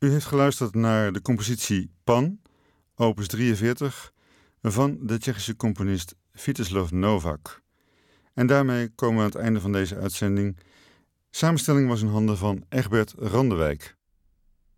U heeft geluisterd naar de compositie Pan, opus 43, van de Tsjechische componist Vítězslav Novák. En daarmee komen we aan het einde van deze uitzending. Samenstelling was in handen van Egbert Randewijk.